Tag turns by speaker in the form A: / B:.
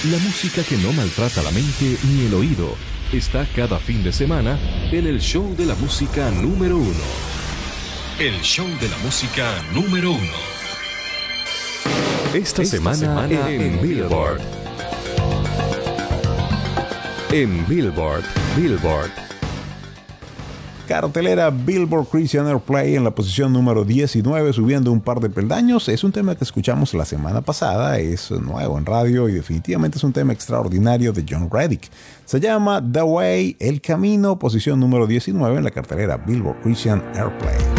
A: La música que no maltrata la mente ni el oído está cada fin de semana en el show de la música número 1. El show de la música número 1. Esta semana en Billboard. En Billboard.
B: Cartelera Billboard Christian Airplay en la posición número 19, subiendo un par de peldaños. Es un tema que escuchamos la semana pasada, es nuevo en radio y definitivamente es un tema extraordinario de John Reddick. Se llama The Way, El Camino, posición número 19 en la cartelera Billboard Christian Airplay.